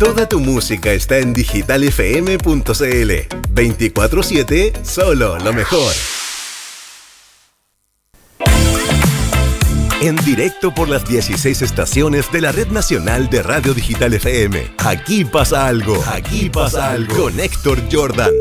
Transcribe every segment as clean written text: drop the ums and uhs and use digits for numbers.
Toda tu música está en digitalfm.cl. 24/7, solo lo mejor. En directo por las 16 estaciones de la Red Nacional de Radio Digital FM. Aquí pasa algo. Aquí pasa algo. Con Héctor Jordan.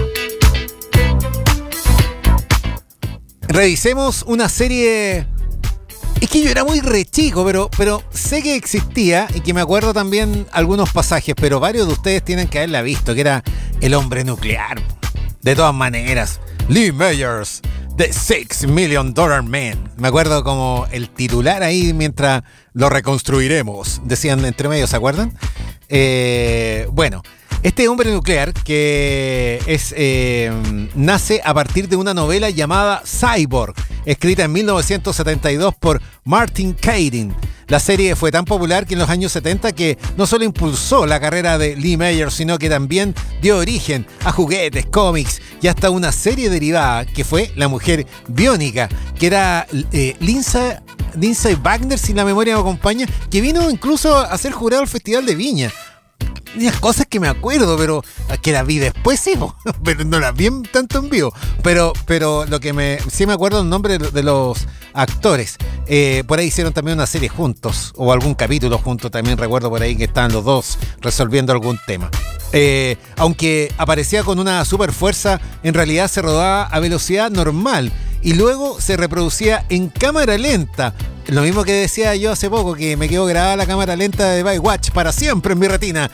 Revisemos una serie. Es que yo era muy re chico, pero sé que existía y que me acuerdo también algunos pasajes, pero varios de ustedes tienen que haberla visto, que era El Hombre Nuclear. De todas maneras, Lee Mayers, The $6 Million Man. Me acuerdo como el titular ahí mientras lo reconstruiremos, decían entre medio, ¿se acuerdan? Bueno, este hombre nuclear que nace a partir de una novela llamada Cyborg, escrita en 1972 por Martin Caidin. La serie fue tan popular que en los años 70 que no solo impulsó la carrera de Lee Mayers, sino que también dio origen a juguetes, cómics y hasta una serie derivada que fue La Mujer Biónica, que era Lindsay Wagner, si la memoria me acompaña, que vino incluso a ser jurado al Festival de Viña. Unas cosas que me acuerdo, pero que las vi después, sí, pero no las vi tanto en vivo. Pero lo que sí me acuerdo el nombre de los actores. Por ahí hicieron también una serie juntos, o algún capítulo juntos, también recuerdo por ahí que estaban los dos resolviendo algún tema. Aunque aparecía con una super fuerza, en realidad se rodaba a velocidad normal y luego se reproducía en cámara lenta. Lo mismo que decía yo hace poco, que me quedó grabada la cámara lenta de Baywatch para siempre en mi retina.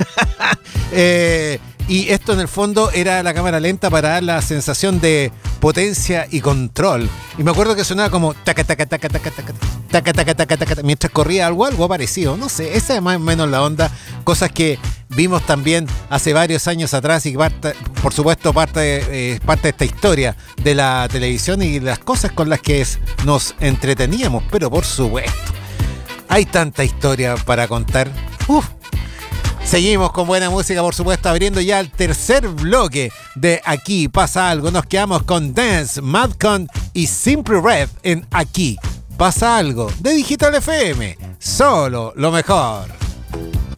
Y esto en el fondo era la cámara lenta para dar la sensación de potencia y control. Y me acuerdo que sonaba como taca taca taca taca taca taca taca taca taca mientras corría algo parecido. No sé, esa es más o menos la onda. Cosas que vimos también hace varios años atrás y por supuesto parte de esta historia de la televisión y las cosas con las que nos entreteníamos. Pero por supuesto, hay tanta historia para contar. Seguimos con buena música, por supuesto, abriendo ya el tercer bloque de Aquí Pasa Algo. Nos quedamos con Dance, Madcon y Simple Red en Aquí Pasa Algo de Digital FM. Solo lo mejor.